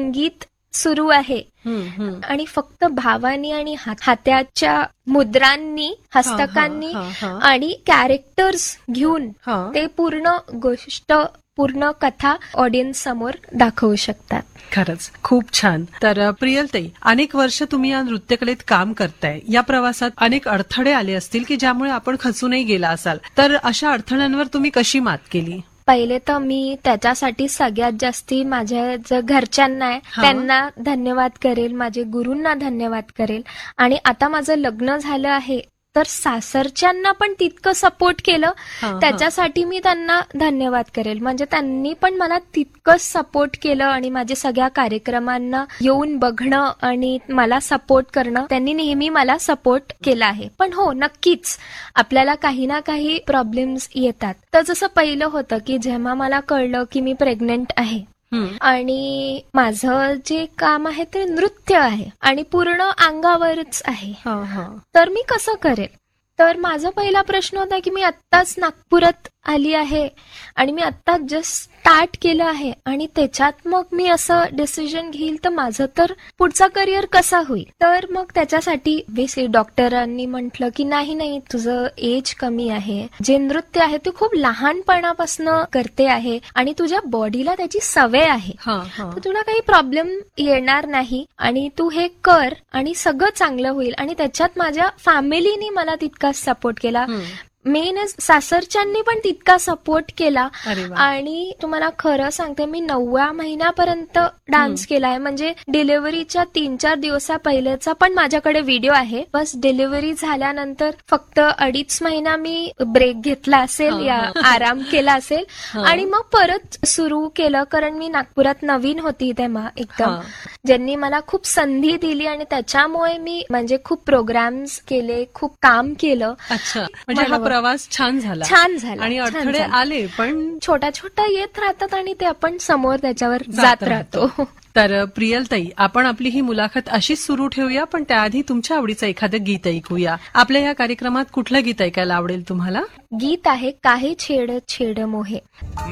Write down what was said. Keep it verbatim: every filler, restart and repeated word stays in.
संगीत सुरू आहे आणि फक्त भावानी आणि हाताच्या मुद्रांनी, हस्तकांनी आणि कॅरेक्टर्स घेऊन ते पूर्ण गोष्ट, पूर्ण कथा ऑडियन्स समोर दाखवू शकतात. खरंच खूप छान. तर प्रियलताई, अनेक वर्ष तुम्ही या नृत्यकलेत काम करताय. या प्रवासात अनेक अडथळे आले असतील की ज्यामुळे आपण खचूनही गेला असाल, तर अशा अडथळ्यांवर तुम्ही कशी मात केली? पहिले तर मी त्याच्यासाठी सगळ्यात जास्ती माझ्या जे घरच्यांना आहे त्यांना धन्यवाद करेल, माझे गुरूंना धन्यवाद करेल. आणि आता माझं लग्न झालं आहे तर सासरच्यांना पण तितकं सपोर्ट केलं, त्याच्यासाठी मी त्यांना धन्यवाद करेल. म्हणजे त्यांनी पण मला तितकंच सपोर्ट केलं आणि माझ्या सगळ्या कार्यक्रमांना येऊन बघणं आणि मला सपोर्ट करणं, त्यांनी नेहमी मला सपोर्ट केला आहे. पण हो, नक्कीच आपल्याला काही ना काही प्रॉब्लेम्स येतात. तर जसं पहिलं होतं की जेव्हा मला कळलं की मी प्रेग्नेंट आहे आणि माझं जे काम आहे ते नृत्य आहे आणि पूर्ण अंगावरच आहे, तर मी कसं करेल? तर माझा पहिला प्रश्न होता की मी आत्ताच नागपुरात आली आहे आणि मी आत्ताच जस्ट स्टार्ट केलं आहे आणि त्याच्यात मग मी असं डिसिजन घेईल तर माझं तर पुढचा करिअर कसा होईल? तर मग त्याच्यासाठी बेसिकली डॉक्टरांनी म्हटलं की नाही नाही, तुझं एज कमी आहे, जे नृत्य आहे ते खूप लहानपणापासून करते आहे आणि तुझ्या बॉडीला त्याची सवय आहे, तर तुला काही प्रॉब्लेम येणार नाही आणि तू हे कर आणि सगळं चांगलं होईल. आणि त्याच्यात माझ्या फॅमिलीनी मला तितकाच सपोर्ट केला. मेन सासरच्यांनी पण तितका सपोर्ट केला. आणि तुम्हाला खरं सांगते, मी नवव्या महिन्यापर्यंत डान्स केलाय. म्हणजे डिलिव्हरीच्या तीन चार दिवसा पहिल्याचा पण माझ्याकडे व्हिडिओ आहे. बस डिलिव्हरी झाल्यानंतर फक्त अडीच महिना मी ब्रेक घेतला असेल या आराम केला असेल आणि मग परत सुरू केलं. कारण मी नागपुरात नवीन होती तेव्हा एकदम, ज्यांनी मला खूप संधी दिली आणि त्याच्यामुळे मी म्हणजे खूप प्रोग्राम्स केले, खूप काम केलं. म्हणजे प्रवास छान झाला छान झाला आणि अडथळे आले पण छोटा छोटा येत राहतात आणि ते आपण समोर त्याच्यावर जात राहतो. तर प्रियलताई, आपण आपली ही मुलाखत अशीच सुरू ठेवूया, पण त्याआधी तुमच्या आवडीचं एखादं गीत ऐकूया. आपल्या या कार्यक्रमात कुठलं गीत ऐकायला आवडेल तुम्हाला? गीत आहे काहे छेड छेड मोहे.